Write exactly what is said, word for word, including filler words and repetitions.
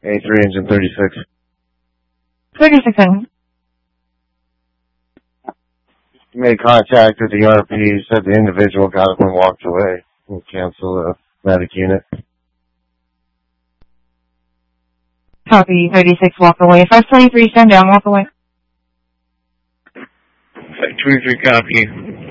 A three engine thirty-six. thirty-six engine. Made contact with the R P, said the individual got up and walked away. We'll cancel the medic unit. Copy, thirty-six, walk away. five twenty-three, stand down, walk away. twenty-three, copy.